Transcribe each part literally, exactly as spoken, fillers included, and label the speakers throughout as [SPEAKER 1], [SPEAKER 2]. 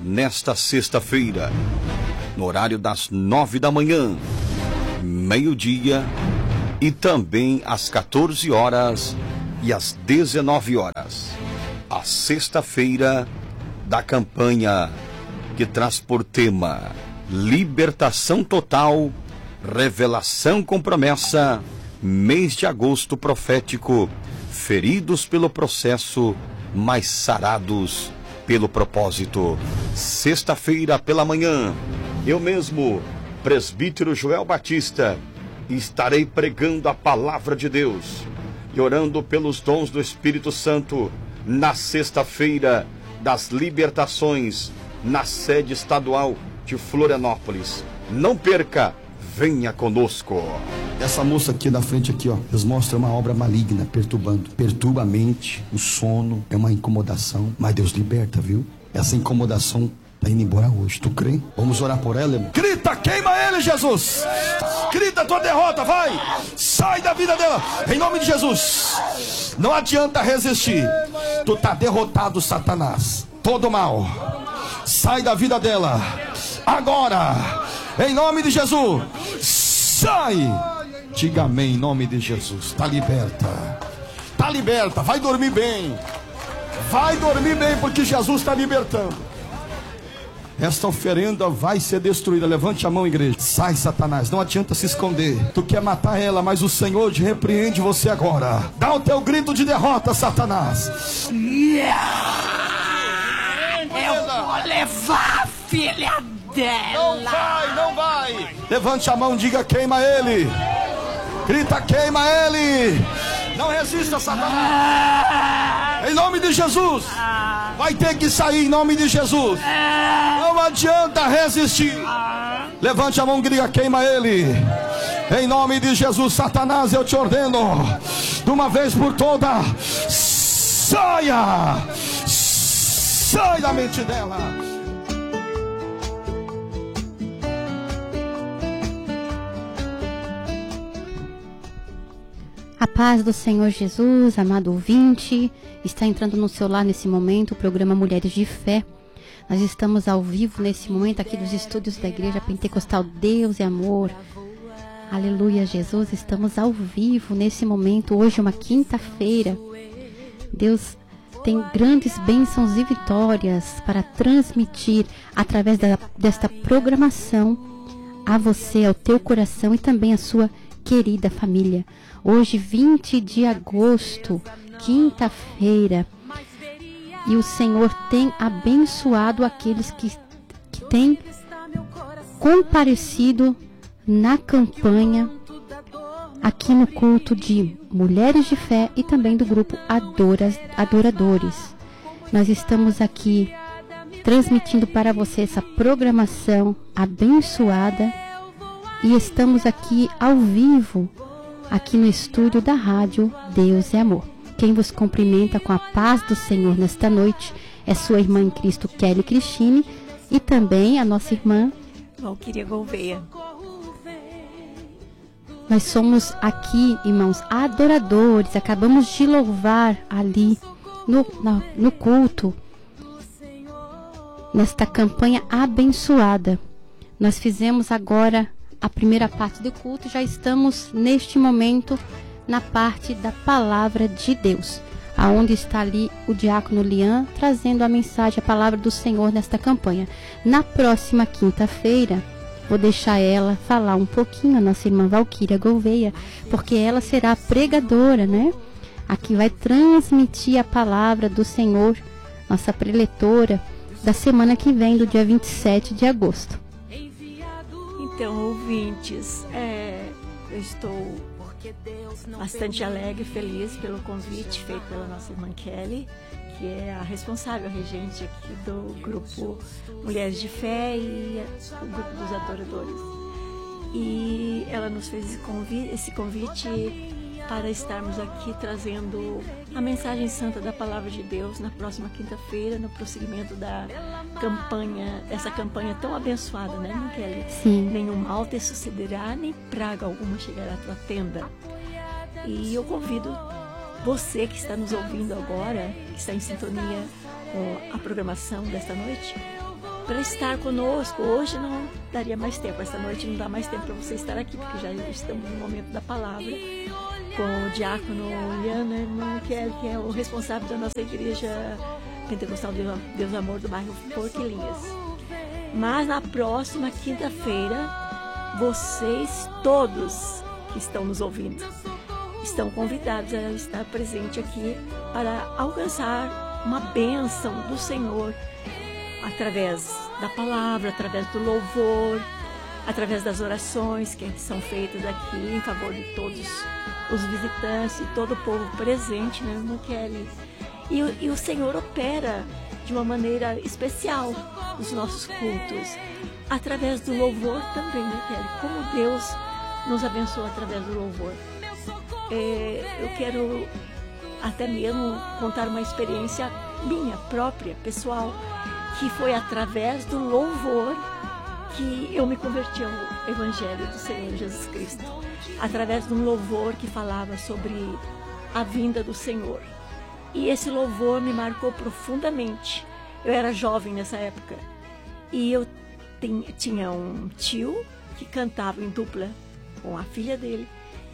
[SPEAKER 1] nesta sexta-feira, no horário das nove da manhã, meio-dia e também às quatorze horas e às dezenove horas. A sexta-feira da campanha que traz por tema Libertação Total, Revelação com Promessa, mês de agosto profético, feridos pelo processo, mas sarados pelo propósito. Sexta-feira pela manhã, eu mesmo, presbítero Joel Batista, estarei pregando a palavra de Deus e orando pelos dons do Espírito Santo na sexta-feira das libertações, na sede estadual de Florianópolis. Não perca, venha conosco.
[SPEAKER 2] Essa moça aqui na frente aqui, ó, Deus mostra uma obra maligna perturbando, perturba a mente, o sono, é uma incomodação, mas Deus liberta, viu? Essa incomodação tá indo embora hoje, tu crê? Vamos orar por ela, irmão. Grita, queima ele, Jesus! Grita a tua derrota, vai! Sai da vida dela, em nome de Jesus! Não adianta resistir, tu tá derrotado, Satanás, todo mal, sai da vida dela, agora, em nome de Jesus, sai! Diga amém, em nome de Jesus. Está liberta. Está liberta. Vai dormir bem. Vai dormir bem, porque Jesus está libertando. Esta oferenda vai ser destruída. Levante a mão, igreja. Sai, Satanás. Não adianta se esconder. Tu quer matar ela, mas o Senhor te repreende você agora. Dá o teu grito de derrota, Satanás.
[SPEAKER 3] Eu vou levar a filha dela.
[SPEAKER 2] Não vai, não vai. Levante a mão, diga queima ele. Grita, queima ele. Não resista, Satanás. Em nome de Jesus. Vai ter que sair em nome de Jesus. Não adianta resistir. Levante a mão, diga queima ele. Em nome de Jesus, Satanás, eu te ordeno, de uma vez por todas, saia. Sai da mente dela.
[SPEAKER 4] A paz do Senhor Jesus, amado ouvinte, está entrando no seu lar nesse momento o programa Mulheres de Fé. Nós estamos ao vivo nesse momento aqui dos estúdios da Igreja Pentecostal Deus e Amor. Aleluia, Jesus, estamos ao vivo nesse momento, hoje uma quinta-feira. Deus tem grandes bênçãos e vitórias para transmitir através da, desta programação a você, ao teu coração e também à sua querida família. Hoje, vinte de agosto, quinta-feira, e o Senhor tem abençoado aqueles que, que têm comparecido na campanha aqui no culto de Mulheres de Fé e também do grupo Adoras, Adoradores. Nós estamos aqui transmitindo para você essa programação abençoada e estamos aqui ao vivo, aqui no estúdio da rádio Deus é Amor. Quem vos cumprimenta com a paz do Senhor nesta noite é sua irmã em Cristo, Kelly Cristine, e também a nossa irmã
[SPEAKER 3] Valquíria Gouveia.
[SPEAKER 4] Nós somos aqui, irmãos, adoradores. Acabamos de louvar ali no, na, no culto, nesta campanha abençoada. Nós fizemos agora a primeira parte do culto, já estamos neste momento na parte da palavra de Deus, aonde está ali o diácono Lian trazendo a mensagem, a palavra do Senhor nesta campanha. Na próxima quinta-feira, vou deixar ela falar um pouquinho, a nossa irmã Valquíria Gouveia, porque ela será a pregadora, né? Aqui vai transmitir a palavra do Senhor, nossa preletora, da semana que vem, do dia vinte e sete de agosto.
[SPEAKER 3] Então, ouvintes, é, eu estou bastante alegre e feliz pelo convite feito pela nossa irmã Kelly, que é a responsável, a regente aqui do grupo Mulheres de Fé e o grupo dos Adoradores. E ela nos fez esse convite, esse convite para estarmos aqui trazendo a mensagem santa da Palavra de Deus na próxima quinta-feira, no prosseguimento da campanha, essa campanha tão abençoada, né, Kelly?
[SPEAKER 4] Sim.
[SPEAKER 3] Nenhum mal te sucederá, nem praga alguma chegará à tua tenda. E eu convido você que está nos ouvindo agora, que está em sintonia com a programação desta noite, para estar conosco. Hoje não daria mais tempo, esta noite não dá mais tempo para você estar aqui, porque já estamos no momento da palavra, com o diácono Liana, irmã, que é, que é o responsável da nossa igreja Pentecostal Deus, Deus Amor do bairro Forquilinhas. Mas na próxima quinta-feira, vocês todos que estão nos ouvindo estão convidados a estar presente aqui para alcançar uma bênção do Senhor através da palavra, através do louvor, através das orações que são feitas aqui em favor de todos os visitantes e todo o povo presente, né, irmã Kelly? E, e o Senhor opera de uma maneira especial nos nossos cultos, através do louvor também, né, Kelly? Como Deus nos abençoa através do louvor. É, eu quero até mesmo contar uma experiência minha, própria, pessoal, que foi através do louvor que eu me converti ao Evangelho do Senhor Jesus Cristo. Através de um louvor que falava sobre a vinda do Senhor. E esse louvor me marcou profundamente. Eu era jovem nessa época. E eu tinha um tio que cantava em dupla com a filha dele.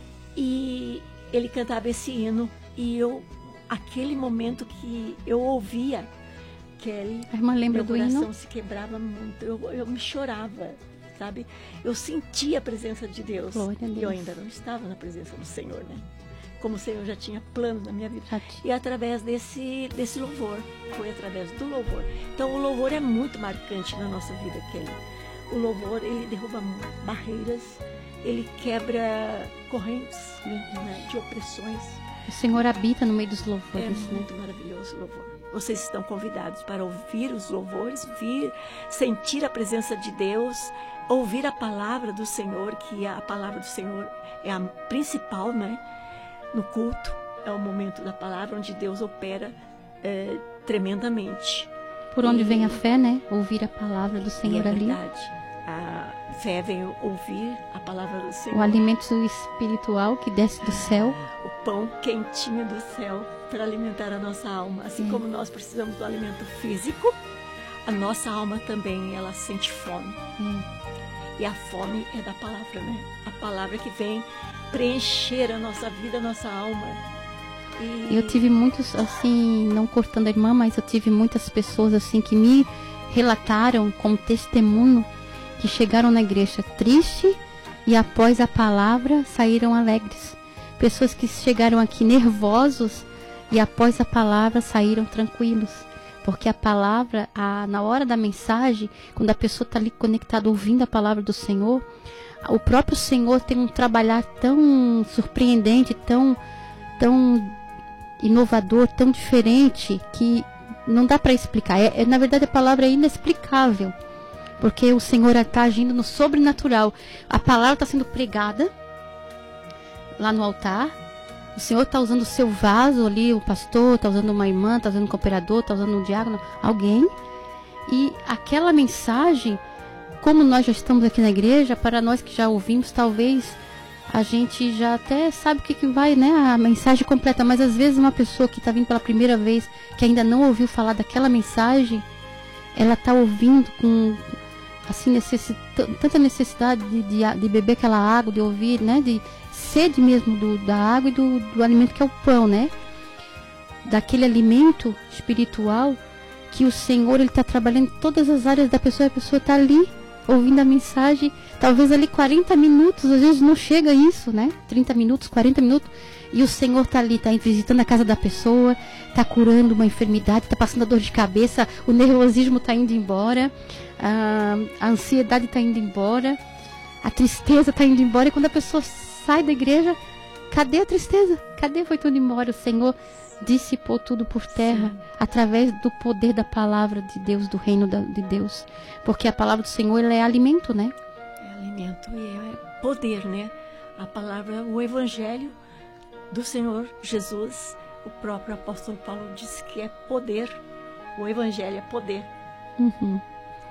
[SPEAKER 3] E ele cantava esse hino. E eu, aquele momento que eu ouvia, Kelly,
[SPEAKER 4] a irmã lembra do hino?
[SPEAKER 3] Meu coração se quebrava muito. Eu, eu me chorava, sabe? Eu sentia a presença de Deus.
[SPEAKER 4] Glória a Deus.
[SPEAKER 3] E eu ainda não estava na presença do Senhor, né? Como o Senhor já tinha planos na minha vida. E através desse, desse louvor, foi através do louvor. Então o louvor é muito marcante na nossa vida, Kelly. O louvor, ele derruba barreiras, ele quebra correntes, né, de opressões.
[SPEAKER 4] O Senhor habita no meio dos louvores.
[SPEAKER 3] É muito, né? Maravilhoso o louvor. Vocês estão convidados para ouvir os louvores, vir, sentir a presença de Deus, ouvir a palavra do Senhor, que a palavra do Senhor é a principal, né? No culto, é o momento da palavra onde Deus opera é, tremendamente.
[SPEAKER 4] Por onde
[SPEAKER 3] e,
[SPEAKER 4] vem a fé, né? Ouvir a palavra do Senhor
[SPEAKER 3] é
[SPEAKER 4] ali.
[SPEAKER 3] Verdade. A fé vem ouvir a palavra do Senhor.
[SPEAKER 4] O alimento espiritual que desce do céu.
[SPEAKER 3] O pão quentinho do céu para alimentar a nossa alma. Assim é. Como nós precisamos do alimento físico, a nossa alma também, ela sente fome. É. E a fome é da palavra, né? A palavra que vem preencher a nossa vida, a nossa alma. E...
[SPEAKER 4] Eu tive muitos, assim, não cortando a irmã, mas eu tive muitas pessoas, assim, que me relataram como testemunho que chegaram na igreja triste e após a palavra saíram alegres. Pessoas que chegaram aqui nervosos e após a palavra saíram tranquilos. Porque a palavra, a, na hora da mensagem, quando a pessoa está ali conectada ouvindo a palavra do Senhor, o próprio Senhor tem um trabalhar tão surpreendente, tão, tão inovador, tão diferente, que não dá para explicar. É, é, na verdade, a palavra é inexplicável, porque o Senhor está agindo no sobrenatural. A palavra está sendo pregada lá no altar. O Senhor está usando o seu vaso ali, o pastor, está usando uma irmã, está usando um cooperador, está usando um diácono, alguém. E aquela mensagem, como nós já estamos aqui na igreja, para nós que já ouvimos, talvez a gente já até sabe o que, que vai, né, a mensagem completa, mas às vezes uma pessoa que está vindo pela primeira vez, que ainda não ouviu falar daquela mensagem, ela está ouvindo com assim, necessi tanta necessidade de, de, de beber aquela água, de ouvir, né, de sede mesmo do, da água e do, do alimento que é o pão, né, daquele alimento espiritual que o Senhor está trabalhando em todas as áreas da pessoa, a pessoa está ali ouvindo a mensagem, talvez ali quarenta minutos, às vezes não chega a isso, né? trinta minutos, quarenta minutos, e o Senhor está ali, está visitando a casa da pessoa, está curando uma enfermidade, está passando a dor de cabeça, o nervosismo está indo embora, a, a ansiedade está indo embora, a tristeza está indo embora, e quando a pessoa sai da igreja, cadê a tristeza? Cadê? Foi tudo embora. O Senhor dissipou tudo por terra. Sim. Através do poder da palavra de Deus, do reino de Deus, porque a palavra do Senhor, ela é alimento, né?
[SPEAKER 3] É alimento e é poder, né? A palavra, o evangelho do Senhor Jesus, o próprio apóstolo Paulo disse que é poder. O evangelho é poder.
[SPEAKER 4] Uhum.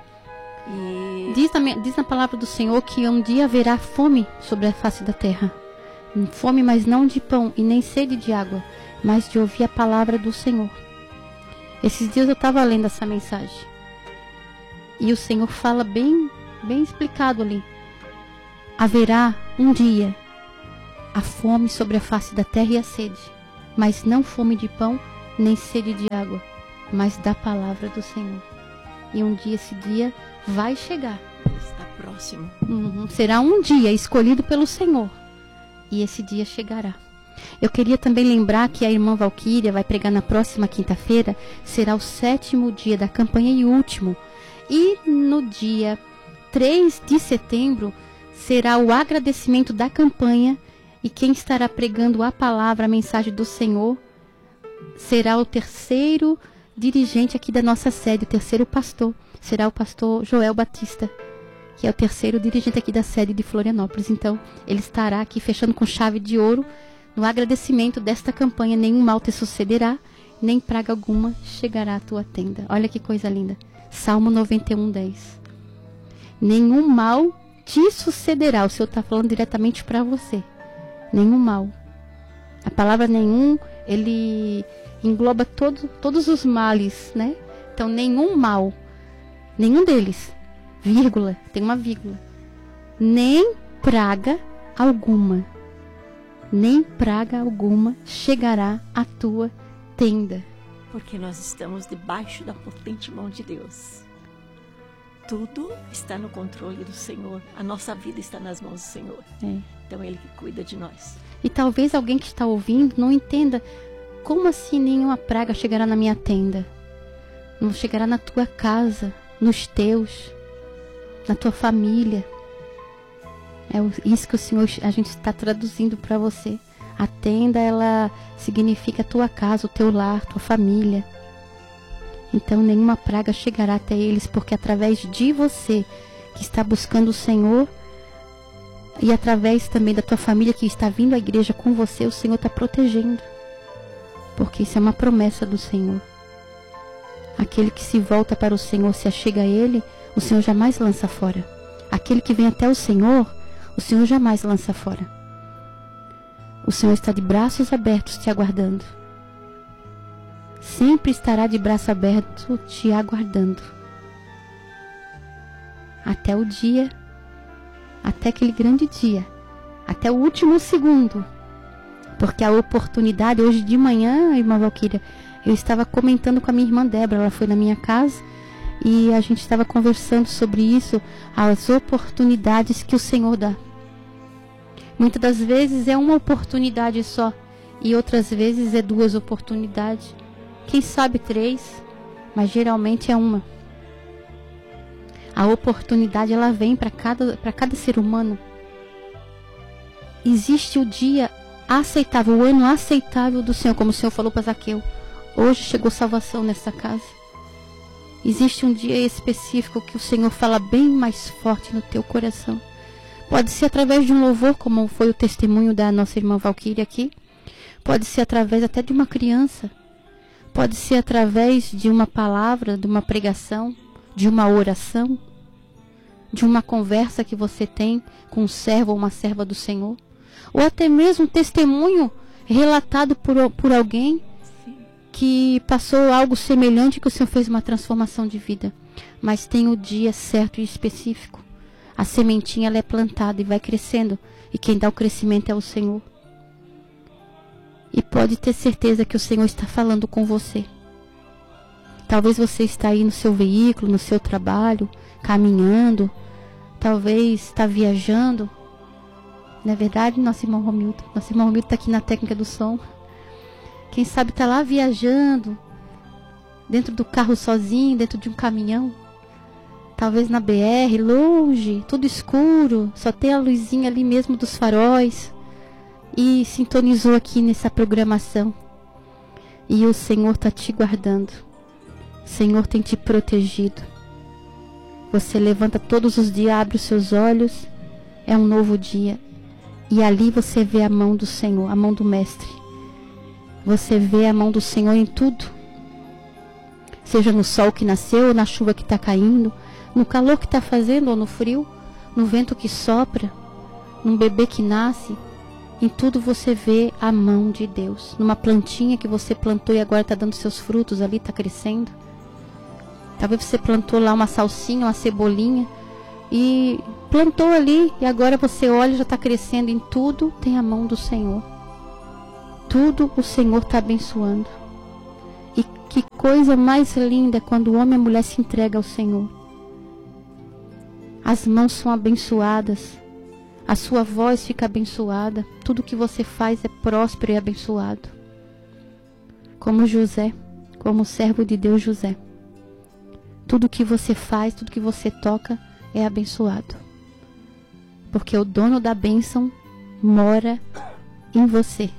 [SPEAKER 3] E...
[SPEAKER 4] diz, na, diz na palavra do Senhor que um dia haverá fome sobre a face da terra, fome, mas não de pão e nem sede de água, mas de ouvir a palavra do Senhor. Esses dias eu estava lendo essa mensagem E o Senhor fala bem, bem explicado ali. Haverá um dia a fome sobre a face da terra e a sede, mas não fome de pão, nem sede de água, mas da palavra do Senhor. E um dia, esse dia vai chegar.
[SPEAKER 3] Está próximo.
[SPEAKER 4] Uhum. Será um dia escolhido pelo Senhor. E esse dia chegará. Eu queria também lembrar que a irmã Valquíria vai pregar na próxima quinta-feira. Será o sétimo dia da campanha e último. E no dia três de setembro será o agradecimento da campanha. E quem estará pregando a palavra, a mensagem do Senhor, será o terceiro dirigente aqui da nossa sede, o terceiro pastor. Será o pastor Joel Batista, que é o terceiro dirigente aqui da sede de Florianópolis. Então, ele estará aqui fechando com chave de ouro, no agradecimento desta campanha. Nenhum mal te sucederá, nem praga alguma chegará à tua tenda. Olha que coisa linda. Salmo noventa e um, dez. Nenhum mal te sucederá. O Senhor está falando diretamente para você. Nenhum mal. A palavra nenhum, ele engloba todo, todos os males, né? Então, nenhum mal, nenhum deles, vírgula, tem uma vírgula, nem praga alguma, nem praga alguma chegará à tua tenda.
[SPEAKER 3] Porque nós estamos debaixo da potente mão de Deus. Tudo está no controle do Senhor. A nossa vida está nas mãos do Senhor.
[SPEAKER 4] É.
[SPEAKER 3] Então, Ele que cuida de nós.
[SPEAKER 4] E talvez alguém que está ouvindo não entenda. Como assim nenhuma praga chegará na minha tenda? Não chegará na tua casa, nos teus, na tua família. É isso que o Senhor, a gente está traduzindo para você. A tenda, ela significa a tua casa, o teu lar, tua família. Então nenhuma praga chegará até eles, porque através de você que está buscando o Senhor, e através também da tua família que está vindo à igreja com você, o Senhor está protegendo. Porque isso é uma promessa do Senhor. Aquele que se volta para o Senhor, se achega a Ele, o Senhor jamais lança fora. Aquele que vem até o Senhor, o Senhor jamais lança fora. O Senhor está de braços abertos te aguardando. Sempre estará de braço aberto te aguardando. Até o dia, até aquele grande dia, até o último segundo. Porque a oportunidade, hoje de manhã, irmã Valquíria, eu estava comentando com a minha irmã Débora, ela foi na minha casa e a gente estava conversando sobre isso, as oportunidades que o Senhor dá. Muitas das vezes é uma oportunidade só e outras vezes é duas oportunidades. Quem sabe três, mas geralmente é uma. A oportunidade, ela vem para cada, para cada ser humano. Existe o dia aceitável, o ano aceitável do Senhor, como o Senhor falou para Zaqueu. Hoje chegou salvação nessa casa. Existe um dia específico que o Senhor fala bem mais forte no teu coração. Pode ser através de um louvor, como foi o testemunho da nossa irmã Valquíria aqui. Pode ser através até de uma criança. Pode ser através de uma palavra, de uma pregação, de uma oração, de uma conversa que você tem com um servo ou uma serva do Senhor. Ou até mesmo um testemunho relatado por, por alguém que passou algo semelhante, que o Senhor fez uma transformação de vida. Mas tem o dia certo e específico. A sementinha, ela é plantada e vai crescendo. E quem dá o crescimento é o Senhor. E pode ter certeza que o Senhor está falando com você. Talvez você está aí no seu veículo, no seu trabalho, caminhando. Talvez está viajando. Não é verdade, nosso irmão Romildo? Nosso irmão Romildo está aqui na técnica do som. Quem sabe está lá viajando, dentro do carro sozinho, dentro de um caminhão. Talvez na B R, longe, tudo escuro, só tem a luzinha ali mesmo dos faróis. E sintonizou aqui nessa programação. E o Senhor está te guardando. O Senhor tem te protegido. Você levanta todos os dias, abre os seus olhos. É um novo dia. E ali você vê a mão do Senhor, a mão do Mestre. Você vê a mão do Senhor em tudo. Seja no sol que nasceu, ou na chuva que está caindo, no calor que está fazendo, ou no frio, no vento que sopra, num bebê que nasce. Em tudo você vê a mão de Deus. Numa plantinha que você plantou e agora está dando seus frutos ali, está crescendo. Talvez você plantou lá uma salsinha, uma cebolinha, e plantou ali, e agora você olha, já está crescendo. Em tudo tem a mão do Senhor. Tudo o Senhor está abençoando. E que coisa mais linda quando o homem e a mulher se entregam ao Senhor. As mãos são abençoadas, a sua voz fica abençoada, tudo que você faz é próspero e abençoado. Como José, como o servo de Deus José. Tudo que você faz, tudo que você toca é abençoado. Porque o dono da bênção mora em você.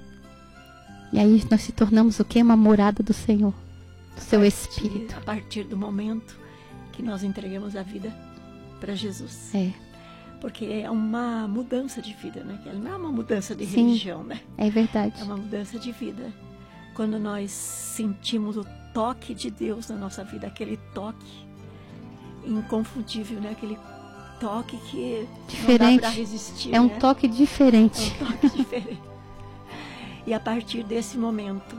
[SPEAKER 4] E aí nós se tornamos o quê? Uma morada do Senhor, do seu Espírito.
[SPEAKER 3] A partir do momento que nós entregamos a vida para Jesus.
[SPEAKER 4] É.
[SPEAKER 3] Porque é uma mudança de vida, né? Não é uma mudança de
[SPEAKER 4] Sim,
[SPEAKER 3] religião, né?
[SPEAKER 4] É verdade.
[SPEAKER 3] É uma mudança de vida. Quando nós sentimos o toque de Deus na nossa vida, aquele toque inconfundível, né? Aquele toque que
[SPEAKER 4] diferente.
[SPEAKER 3] Não dá para resistir.
[SPEAKER 4] É um
[SPEAKER 3] né?
[SPEAKER 4] toque diferente.
[SPEAKER 3] É um toque diferente. E a partir desse momento,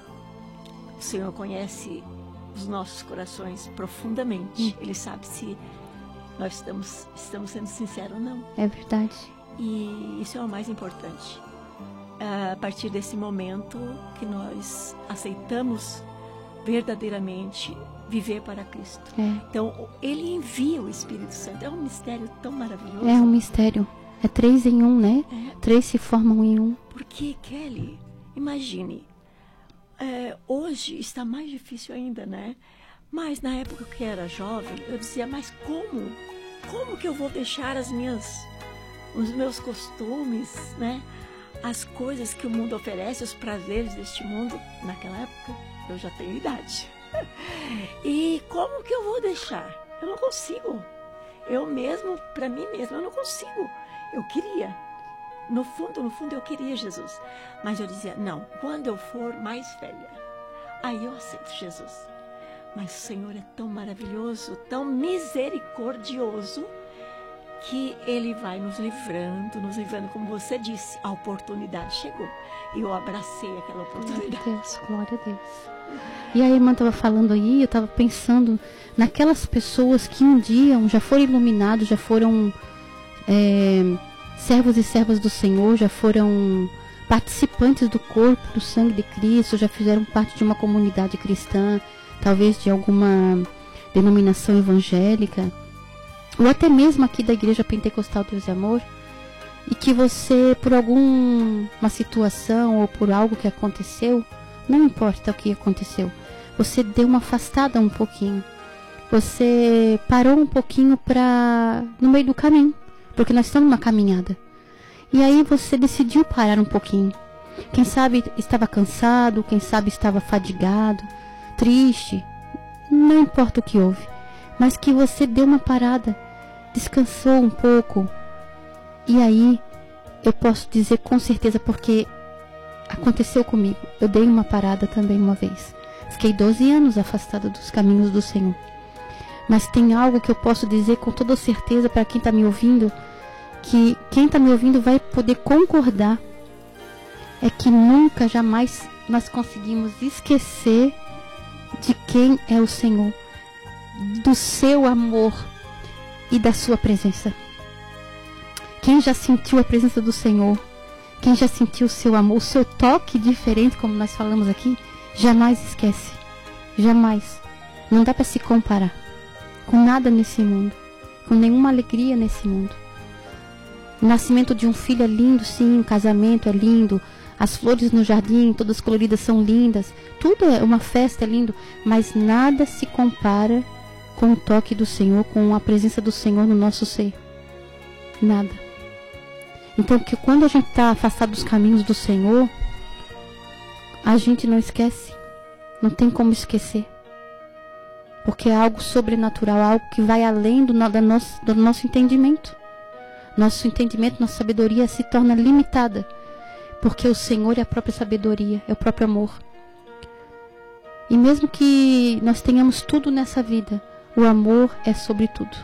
[SPEAKER 3] o Senhor conhece os nossos corações profundamente. Hum. Ele sabe se nós estamos, estamos sendo sinceros ou não.
[SPEAKER 4] É verdade.
[SPEAKER 3] E isso é o mais importante. A partir desse momento que nós aceitamos verdadeiramente viver para Cristo.
[SPEAKER 4] É.
[SPEAKER 3] Então, Ele envia o Espírito Santo. É um mistério tão maravilhoso.
[SPEAKER 4] É um mistério. É três em um, né?
[SPEAKER 3] É. Três
[SPEAKER 4] se formam em um.
[SPEAKER 3] Porque, Kelly, imagine, é, hoje está mais difícil ainda, né? Mas na época que eu era jovem, eu dizia, mas como? Como que eu vou deixar as minhas, os meus costumes, né? As coisas que o mundo oferece, os prazeres deste mundo. Naquela época, eu já tenho idade. E como que eu vou deixar? Eu não consigo. Eu mesmo, para mim mesmo, eu não consigo. Eu queria. No fundo, no fundo, eu queria Jesus. Mas eu dizia, não, quando eu for mais velha, aí eu aceito Jesus. Mas o Senhor é tão maravilhoso, tão misericordioso, que Ele vai nos livrando, nos livrando, como você disse, a oportunidade chegou. E eu abracei aquela oportunidade.
[SPEAKER 4] Glória a Deus, glória a Deus. E a irmã estava falando aí, eu estava pensando naquelas pessoas que um dia já foram iluminados, já foram é, servos e servas do Senhor, já foram participantes do corpo, do sangue de Cristo, já fizeram parte de uma comunidade cristã, talvez de alguma denominação evangélica, ou até mesmo aqui da Igreja Pentecostal Deus e Amor, e que você, por alguma situação ou por algo que aconteceu, não importa o que aconteceu, você deu uma afastada um pouquinho, você parou um pouquinho para no meio do caminho, porque nós estamos numa caminhada, e aí você decidiu parar um pouquinho. Quem sabe estava cansado, quem sabe estava fadigado, triste, não importa o que houve, mas que você deu uma parada, descansou um pouco. E aí eu posso dizer com certeza, porque aconteceu comigo, eu dei uma parada também uma vez, fiquei doze anos afastada dos caminhos do Senhor. Mas tem algo que eu posso dizer com toda certeza para quem está me ouvindo, que quem está me ouvindo vai poder concordar, é que nunca, jamais nós conseguimos esquecer de quem é o Senhor, do seu amor e da sua presença. Quem já sentiu a presença do Senhor, quem já sentiu o seu amor, o seu toque diferente, como nós falamos aqui, jamais esquece. Jamais. Não dá para se comparar com nada nesse mundo, com nenhuma alegria nesse mundo. O nascimento de um filho é lindo, sim, o casamento é lindo, as flores no jardim, todas coloridas, são lindas, tudo é uma festa, é lindo, mas nada se compara com o toque do Senhor, com a presença do Senhor no nosso ser. Nada. Então, que quando a gente está afastado dos caminhos do Senhor, a gente não esquece, não tem como esquecer, porque é algo sobrenatural, algo que vai além do, do, nosso, do nosso entendimento. Nosso entendimento, nossa sabedoria se torna limitada, porque o Senhor é a própria sabedoria, é o próprio amor. E mesmo que nós tenhamos tudo nessa vida, o amor é sobre tudo.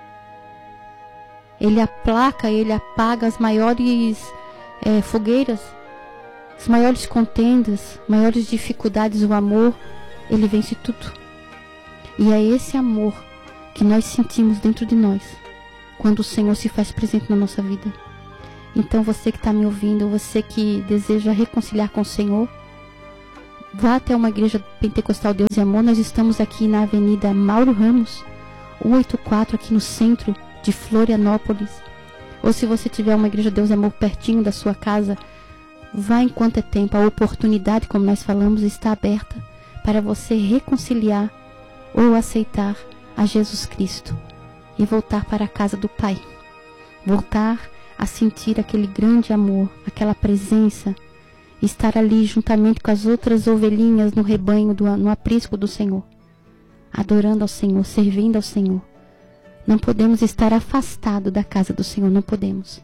[SPEAKER 4] Ele aplaca, ele apaga as maiores é, fogueiras, as maiores contendas, maiores dificuldades. O amor, ele vence tudo. E é esse amor que nós sentimos dentro de nós quando o Senhor se faz presente na nossa vida. Então você que está me ouvindo, você que deseja reconciliar com o Senhor, vá até uma igreja pentecostal Deus e Amor. Nós estamos aqui na Avenida Mauro Ramos, cento e oitenta e quatro, aqui no centro de Florianópolis. Ou se você tiver uma igreja Deus e Amor pertinho da sua casa, vá enquanto é tempo. A oportunidade, como nós falamos, está aberta para você reconciliar ou aceitar a Jesus Cristo e voltar para a casa do Pai. Voltar a sentir aquele grande amor, aquela presença, estar ali juntamente com as outras ovelhinhas no rebanho, do, no aprisco do Senhor, adorando ao Senhor, servindo ao Senhor. Não podemos estar afastados da casa do Senhor, não podemos.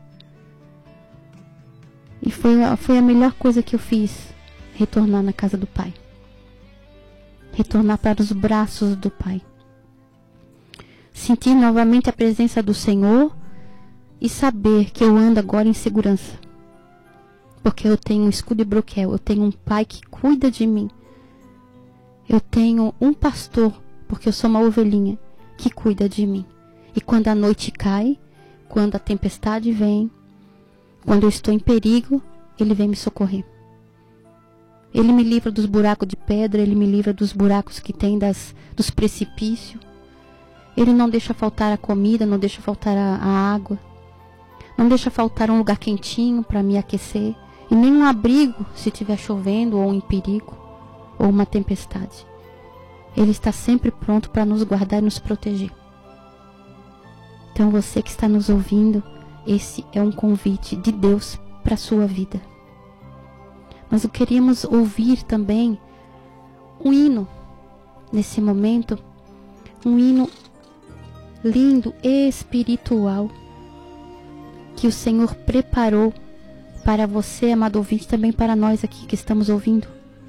[SPEAKER 4] E foi, foi a melhor coisa que eu fiz, retornar na casa do Pai. Retornar para os braços do Pai. Sentir novamente a presença do Senhor e saber que eu ando agora em segurança. Porque eu tenho um escudo e broquel, eu tenho um Pai que cuida de mim. Eu tenho um pastor, porque eu sou uma ovelhinha, que cuida de mim. E quando a noite cai, quando a tempestade vem, quando eu estou em perigo, Ele vem me socorrer. Ele me livra dos buracos de pedra, Ele me livra dos buracos que tem das, dos precipícios. Ele não deixa faltar a comida, não deixa faltar a, a água. Não deixa faltar um lugar quentinho para me aquecer. E nem um abrigo se estiver chovendo ou em perigo, ou uma tempestade. Ele está sempre pronto para nos guardar e nos proteger. Então você que está nos ouvindo, esse é um convite de Deus para a sua vida. Nós queríamos ouvir também um hino, nesse momento, um hino lindo, espiritual, que o Senhor preparou para você, amado ouvinte, também para nós aqui que estamos ouvindo,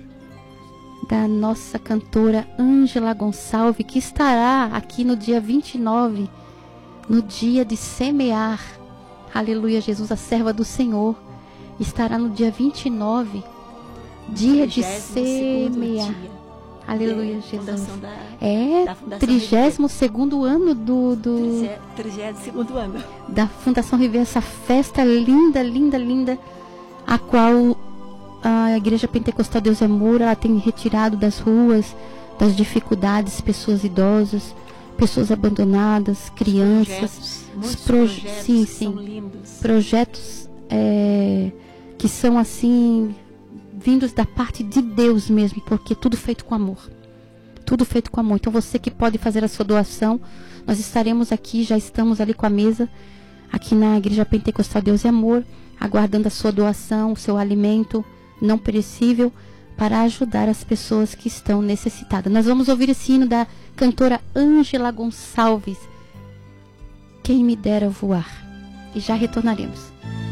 [SPEAKER 4] da nossa cantora Ângela Gonçalves, que estará aqui no dia vinte e nove, no dia de semear. Aleluia, Jesus, a serva do Senhor, estará no dia vinte e nove, dia de semear. Aleluia, Jesus.
[SPEAKER 3] Da,
[SPEAKER 4] é trigésimo segundo ano do... do
[SPEAKER 3] trigésimo segundo ano.
[SPEAKER 4] Da Fundação River, essa festa linda, linda, linda, a qual a Igreja Pentecostal Deus e Amor, ela tem retirado das ruas, das dificuldades, pessoas idosas, pessoas abandonadas, crianças.
[SPEAKER 3] Projetos,
[SPEAKER 4] proje
[SPEAKER 3] projetos
[SPEAKER 4] sim, sim.
[SPEAKER 3] São lindos.
[SPEAKER 4] Projetos é, que são assim... vindos da parte de Deus mesmo, porque tudo feito com amor. Tudo feito com amor. Então você que pode fazer a sua doação, nós estaremos aqui, já estamos ali com a mesa, aqui na Igreja Pentecostal Deus e Amor, aguardando a sua doação, o seu alimento não perecível, para ajudar as pessoas que estão necessitadas. Nós vamos ouvir esse hino da cantora Ângela Gonçalves, Quem Me Dera Voar. E já retornaremos.